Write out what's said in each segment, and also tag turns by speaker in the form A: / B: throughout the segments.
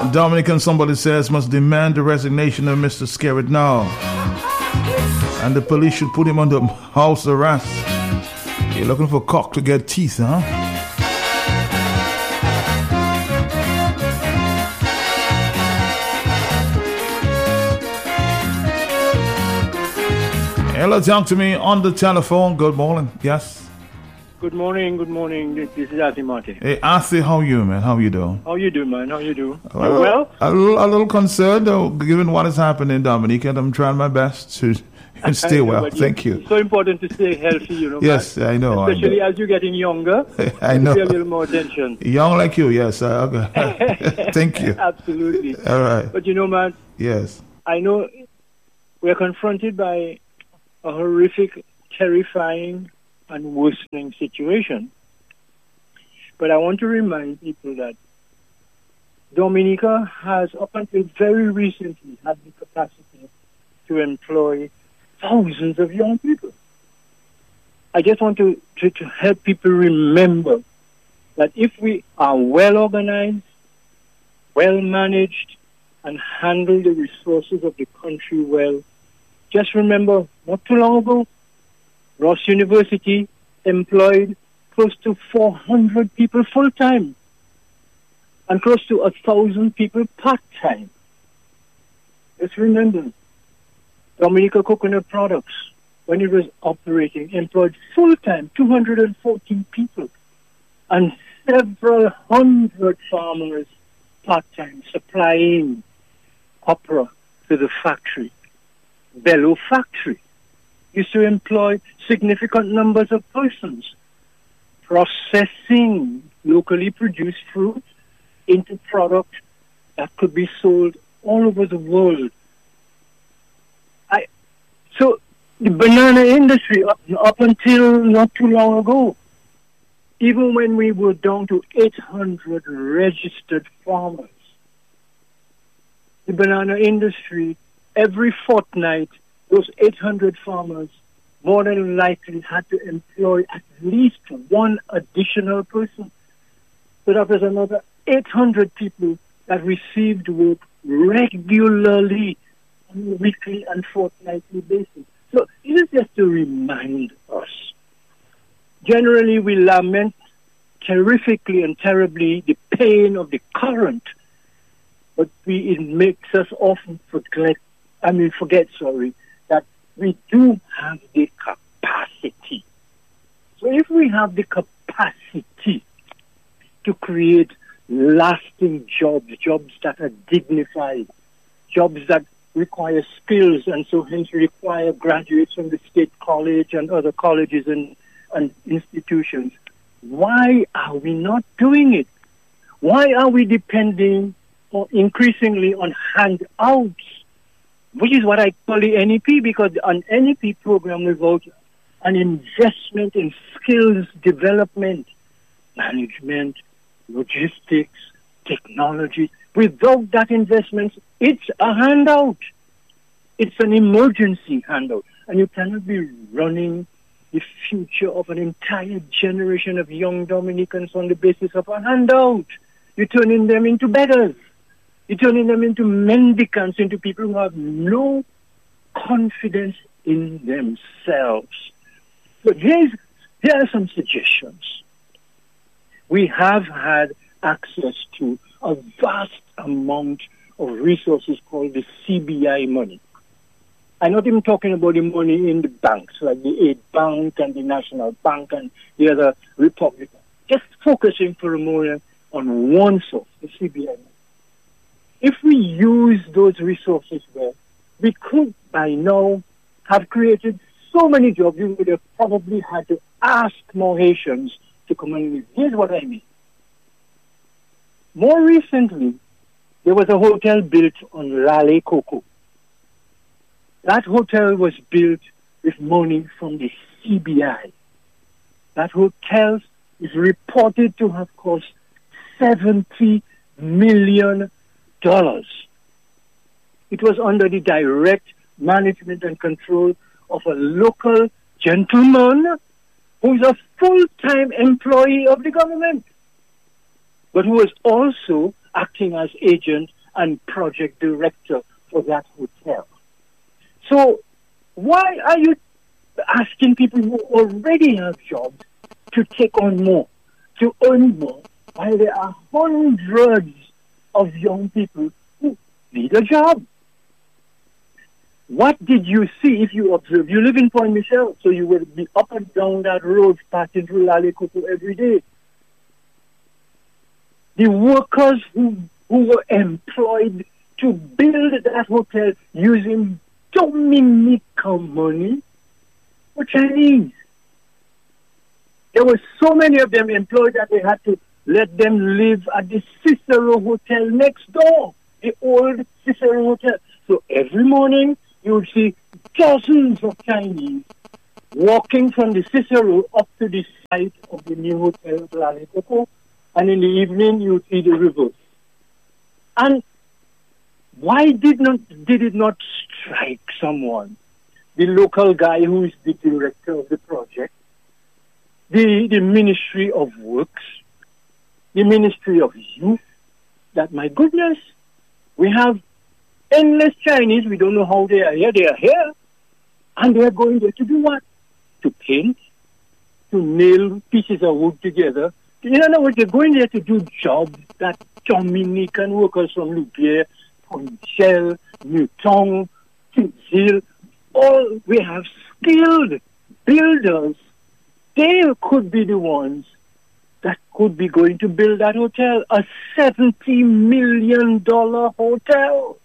A: Dominican, somebody says, must demand the resignation of Mr. Skerritt now. And the police should put him under house arrest. You're looking for cock to get teeth, huh? Hello, talk to me on the telephone. Good morning. Yes.
B: Good morning. This is Arthur Martin.
A: Hey, Arthur, how are you, man? How you doing?
B: How you doing, man? How you doing?
A: Well? A little concerned, though, given what is happening in Dominica, and I'm trying my best to stay well. Thank you.
B: It's so important to stay healthy, you know.
A: Yes, man. I know.
B: Especially as you're getting younger.
A: I know.
B: Pay a little more attention.
A: Young like you, yes. Okay. Thank you.
B: Absolutely.
A: All right.
B: But you know, man.
A: Yes.
B: I know we're confronted by a horrific, terrifying, and worsening situation. But I want to remind people that Dominica has, up until very recently, had the capacity to employ thousands of young people. I just want to help people remember that if we are well organized, well managed, and handle the resources of the country well, just remember, not too long ago, Ross University employed close to 400 people full-time and close to 1,000 people part-time. Just remember, Dominica Coconut Products, when it was operating, employed full-time 214 people and several hundred farmers part-time supplying copra to the factory. Bellow factory used to employ significant numbers of persons processing locally produced fruit into product that could be sold all over the world. So the banana industry, up until not too long ago, even when we were down to 800 registered farmers, the banana industry, every fortnight, those 800 farmers more than likely had to employ at least one additional person. So that was another 800 people that received work regularly on a weekly and fortnightly basis. So it is just to remind us. Generally, we lament terrifically and terribly the pain of the current, but it makes us often forget that we do have the capacity. So if we have the capacity to create lasting jobs that are dignified, jobs that require skills and so hence require graduates from the state college and other colleges and institutions, why are we not doing it? Why are we depending increasingly on handouts, which is what I call the NEP, because an NEP program without an investment in skills development, management, logistics, technology, without that investment, it's a handout. It's an emergency handout. And you cannot be running the future of an entire generation of young Dominicans on the basis of a handout. You're turning them into beggars. You're turning them into mendicants, into people who have no confidence in themselves. So here are some suggestions. We have had access to a vast amount of resources called the CBI money. I'm not even talking about the money in the banks, like the Aid Bank and the National Bank and the other Republic. Just focusing for a moment on one source, the CBI money. If we use those resources well, we could by now have created so many jobs, we would have probably had to ask more Haitians to come and live. Here's what I mean. More recently, there was a hotel built on Raleigh Coco. That hotel was built with money from the CBI. That hotel is reported to have cost $70 million. It was under the direct management and control of a local gentleman who is a full-time employee of the government, but who was also acting as agent and project director for that hotel. So why are you asking people who already have jobs to take on more, to earn more, while there are hundreds of young people who need a job? What did you see if you observe? You live in Point Michel, so you will be up and down that road passing through Lalekoko every day. The workers who were employed to build that hotel using Dominican money were Chinese. There were so many of them employed that they had to let them live at the Cicero Hotel next door, the old Cicero Hotel. So every morning, you would see dozens of Chinese walking from the Cicero up to the site of the new hotel at Lalekoko, and in the evening, you would see the reverse. And why did it not strike someone? The local guy who is the director of the project, the Ministry of Works, the Ministry of Youth, that, my goodness, we have endless Chinese. We don't know how they are here. They are here. And they are going there to do what? To paint, to nail pieces of wood together. In other words, they're going there to do jobs that Dominican workers from Louvière, from Shell, Newton, Tinsil, all we have skilled builders. They could be the ones that could be going to build that hotel, a $70 million hotel.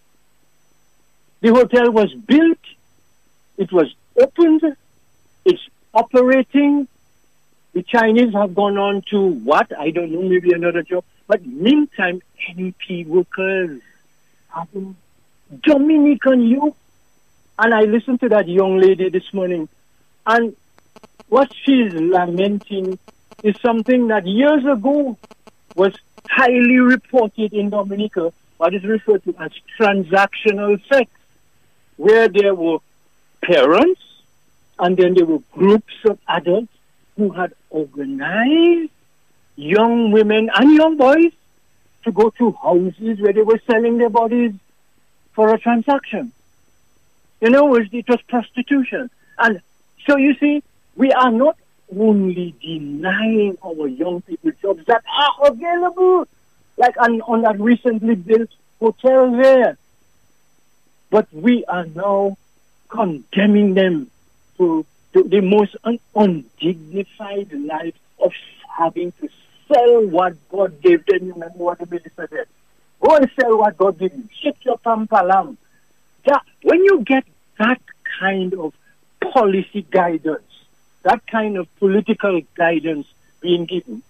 B: The hotel was built, it was opened, it's operating. The Chinese have gone on to what? I don't know, maybe another job. But meantime, NEP workers having Dominican youth. And I listened to that young lady this morning, and what she's lamenting is something that years ago was highly reported in Dominica, what is referred to as transactional sex, where there were parents and then there were groups of adults who had organized young women and young boys to go to houses where they were selling their bodies for a transaction. You know, it was prostitution. And so you see, we are not only denying our young people jobs that are available, like on that recently built hotel there, but we are now condemning them to the most undignified life of having to sell what God gave them. You remember what the minister said? Go and sell what God gave you. Shake your pampalam. When you get that kind of policy guidance, that kind of political guidance being given,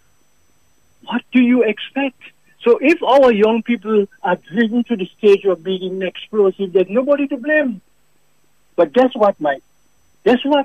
B: what do you expect? So if our young people are driven to the stage of being explosive, there's nobody to blame. But guess what, Mike? Guess what?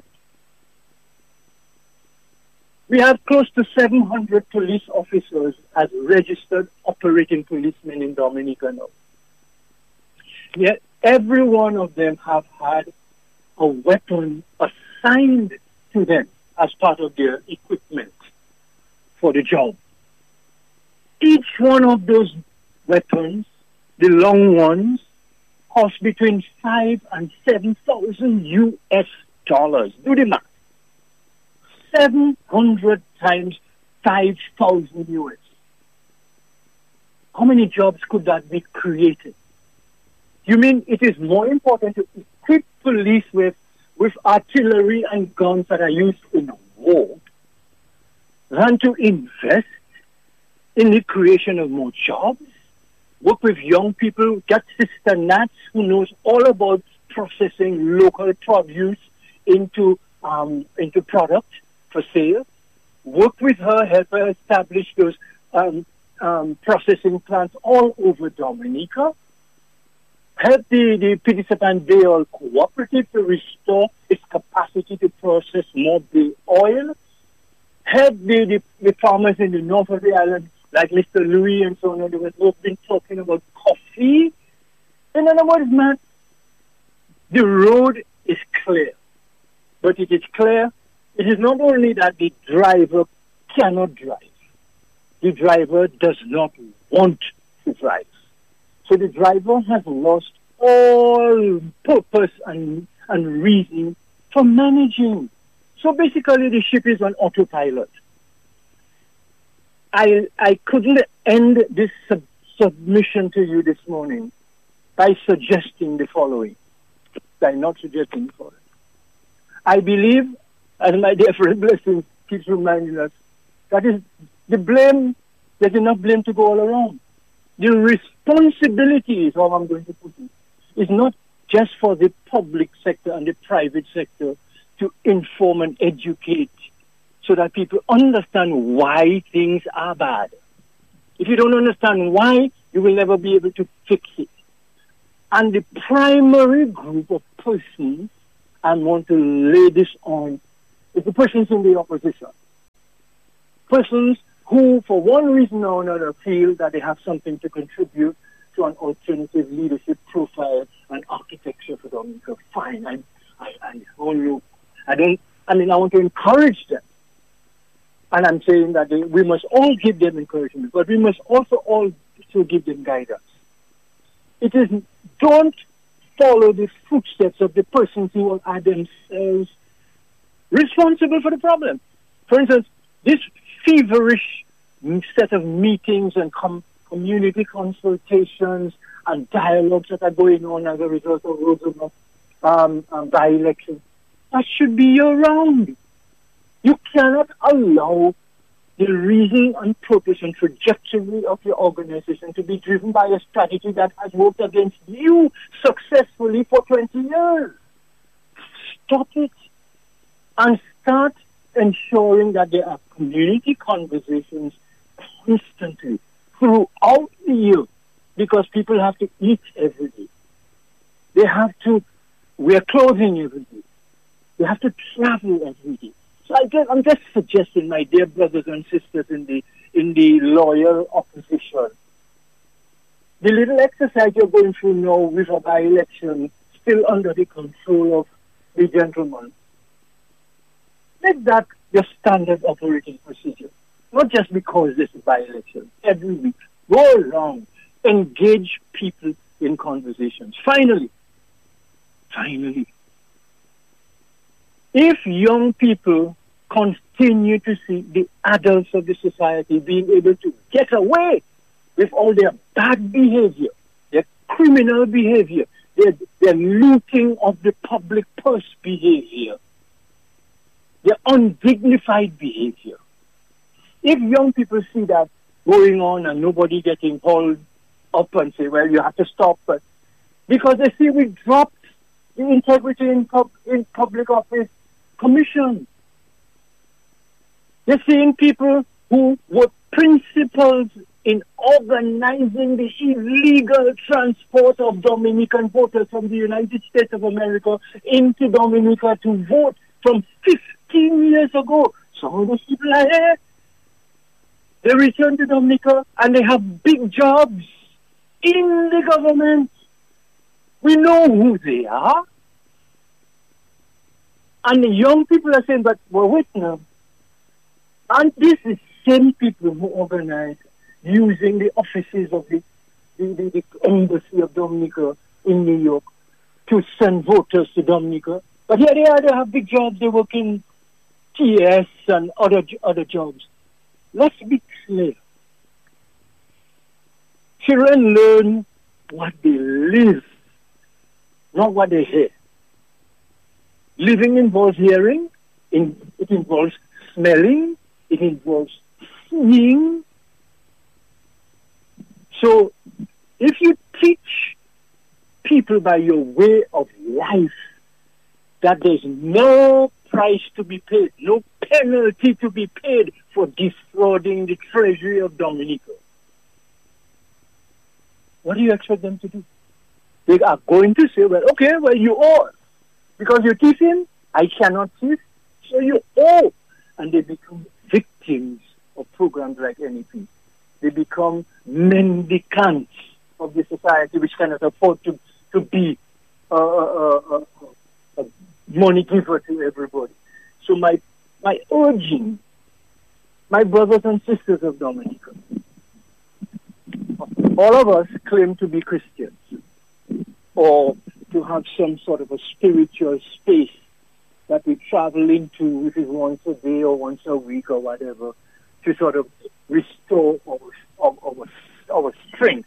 B: We have close to 700 police officers as registered operating policemen in Dominica now. Yet every one of them have had a weapon assigned to them as part of their equipment for the job. Each one of those weapons, the long ones, cost between $5,000 and $7,000 US. Do the math. 700 times 5,000 US. How many jobs could that be created? You mean it is more important to equip police with artillery and guns that are used in war than to invest in the creation of more jobs? Work with young people, get Sister Nats, who knows all about processing local produce into product for sale. Work with her, help her establish those processing plants all over Dominica. Help the Pidissepan Bay Oil Cooperative to restore its capacity to process more bay oil. Help the farmers in the north of the island, like Mr. Louis and so on. We've been talking about coffee. In other words, man, the road is clear. But it is clear, it is not only that the driver cannot drive. The driver does not want to drive. So the driver has lost all purpose and reason for managing. So basically the ship is on autopilot. I couldn't end this submission to you this morning by suggesting the following, by not suggesting the following. I believe, as my dear friend Blessing keeps reminding us, that is the blame, there's enough blame to go all around. The responsibility is how I'm going to put it. It's not just for the public sector and the private sector to inform and educate so that people understand why things are bad. If you don't understand why, you will never be able to fix it. And the primary group of persons I want to lay this on is the persons in the opposition. Persons who, for one reason or another, feel that they have something to contribute to an alternative leadership profile and architecture for Dominica. Fine, I want to encourage them. And I'm saying that we must all give them encouragement, but we must also give them guidance. It is, don't follow the footsteps of the persons who are themselves responsible for the problem. For instance, this feverish set of meetings and community consultations and dialogues that are going on as a result of Roosevelt by-election, that should be year-round. You cannot allow the reason and purpose and trajectory of your organization to be driven by a strategy that has worked against you successfully for 20 years. Stop it and start ensuring that there are community conversations constantly throughout the year, because people have to eat every day. They have to wear clothing every day. They have to travel every day. So I'm just suggesting, my dear brothers and sisters in the loyal opposition, the little exercise you're going through now with a by-election still under the control of the gentleman, make that your standard operating procedure. Not just because this is by-election. Every week, go around, engage people in conversations. Finally, if young people continue to see the adults of the society being able to get away with all their bad behavior, their criminal behavior, their looting of the public purse behavior, their undignified behavior, if young people see that going on and nobody getting hauled up and say, well, you have to stop, because they see we dropped the integrity in public office commission. They're seeing people who were principals in organizing the illegal transport of Dominican voters from the United States of America into Dominica to vote from 15 years ago. Some of those people are here. They return to Dominica and they have big jobs in the government. We know who they are. And the young people are saying, but well, wait now. And this is same people who organize using the offices of the embassy of Dominica in New York to send voters to Dominica. But here they are, they have big jobs, they work in TS and other jobs. Let's be clear. Children learn what they live, not what they hear. Living involves hearing, it involves smelling, it involves seeing. So if you teach people by your way of life that there's no price to be paid, no penalty to be paid for defrauding the treasury of Dominica, what do you expect them to do? They are going to say, well, okay, well, you owe. Because you're thieving, I cannot thief, so you owe. And they become victims of programs like NEP. They become mendicants of the society which cannot afford to be a money giver to everybody. So my urging, my brothers and sisters of Dominica, all of us claim to be Christians or to have some sort of a spiritual space that we travel into, if it's once a day or once a week or whatever, to sort of restore our strength.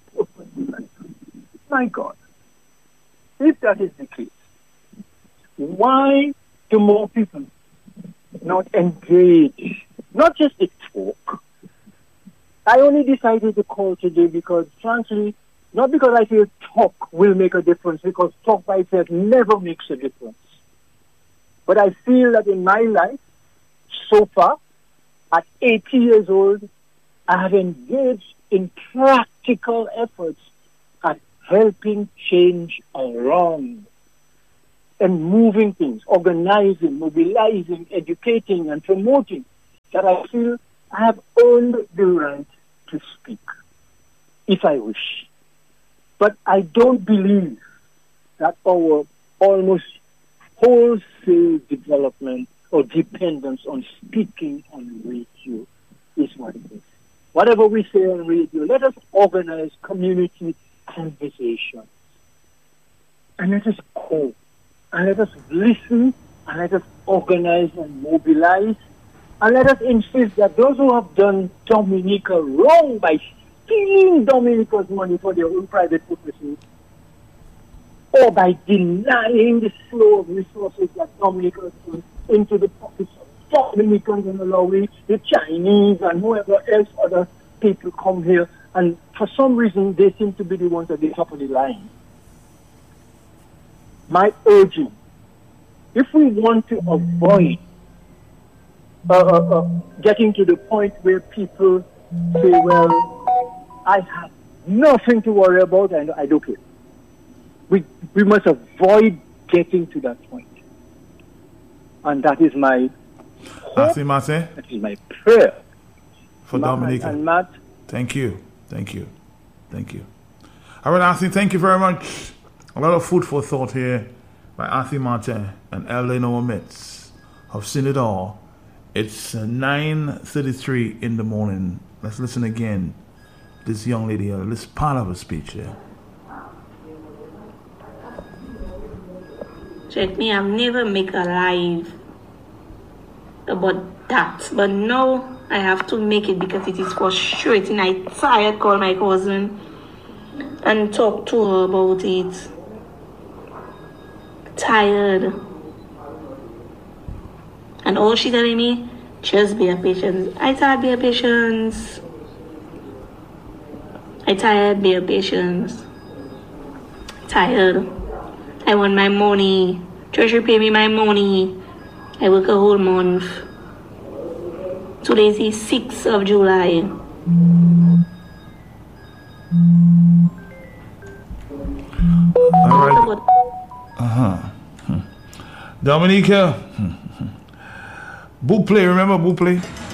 B: My God, if that is the case, why do more people not engage, not just the talk? I only decided to call today because, frankly, not because I feel talk will make a difference, because talk by itself never makes a difference. But I feel that in my life, so far, at 80 years old, I have engaged in practical efforts at helping change around and moving things, organizing, mobilizing, educating, and promoting, that I feel I have earned the right to speak, if I wish. But I don't believe that our almost wholesale development or dependence on speaking on radio is what it is. Whatever we say on radio, let us organize community conversations. And let us go. And let us listen. And let us organize and mobilize. And let us insist that those who have done Dominica wrong by stealing Dominica's money for their own private purposes, or by denying the flow of resources that Dominica has put into the pockets of Dominicans and allowing the Chinese and whoever else, other people come here, and for some reason they seem to be the ones at the top of the line. My urging, if we want to avoid getting to the point where people say, well, I have nothing to worry about and I don't care. We must avoid getting to that point. And that is my hope, that is my prayer.
A: For Dominica.
B: And Matt.
A: Thank you. All right, Arthur, thank you very much. A lot of food for thought here by Arthur Martin and Elder Noah Mitz. I've seen it all. It's 9:33 in the morning. Let's listen again. This young lady, this is part of her speech here.
C: Check me, I've never make a live about that. But now I have to make it because it is frustrating. I tired call my cousin and talk to her about it. Tired. And all she telling me, just be a patient. I tired, be a patient. I tired, be a patient. Tired. I want my money. Treasury pay me my money. I work a whole month. Today is the 6th of July.
A: All right. Dominica. Buple, remember Buple?